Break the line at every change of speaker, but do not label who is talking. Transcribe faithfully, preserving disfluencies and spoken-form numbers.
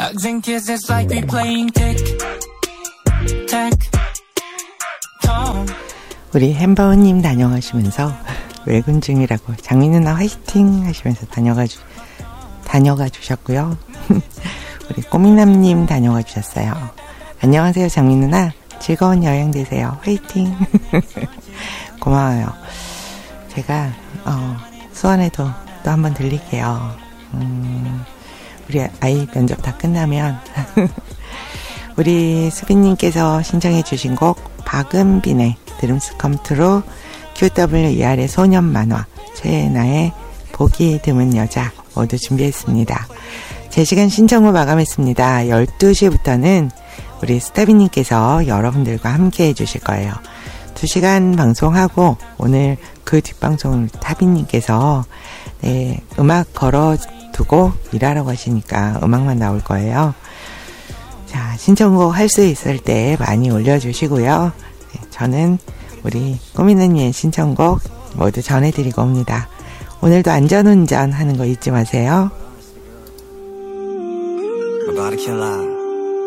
Hugs and kisses like we playing tick tack toe.
우리 햄버거님 다녀가시면서 외근 중이라고 장미 누나 화이팅 하시면서 다녀가 주, 다녀가 주셨고요. 우리 꼬미남님 다녀가 주셨어요. 안녕하세요 장미 누나, 즐거운 여행 되세요. 화이팅. 고마워요. 제가 어, 수원에도 또 한번 들릴게요. 음, 우리 아이 면접 다 끝나면 우리 수빈님께서 신청해 주신 곡 박은빈의 드림스 컴트루, 큐더블유이알의 소년 만화, 최애나의 보기 드문 여자 모두 준비했습니다. 제 시간 신청후 마감했습니다. 열두 시부터는 우리 스타비님께서 여러분들과 함께 해주실 거예요. 두 시간 방송하고 오늘 그 뒷방송을 타비님께서 네, 음악 걸어두고 일하러 가시니까 음악만 나올 거예요. 자, 신청곡 할 수 있을 때 많이 올려주시고요. 네, 저는 우리 꾸미는이의 신청곡 모두 전해드리고 옵니다. 오늘도 안전운전 하는 거 잊지 마세요.
My body can lie.